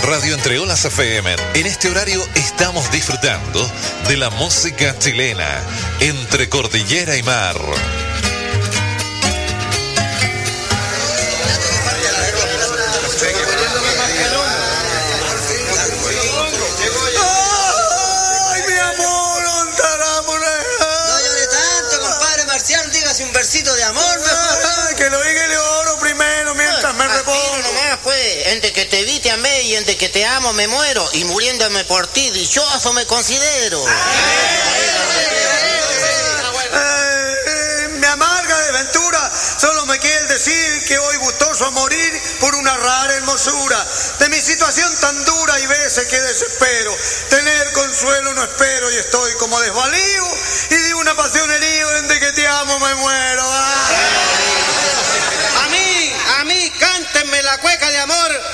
Radio Entre Olas FM. En este horario estamos disfrutando de la música chilena, entre cordillera y mar. Un versito de amor, mejor. Que lo diga el oro primero mientras me repongo. Nomás, pues, entre que te vi te amé y entre que te amo me muero y muriéndome por ti dichoso me considero. Me amarga de ventura, solo me quiere decir que voy gustoso a morir por una rara hermosura. De mi situación tan dura y veces que desespero, tener consuelo no espero y estoy como desvalido y de una pasión herido desde que te amo me muero. A mí, cántenme la cueca de amor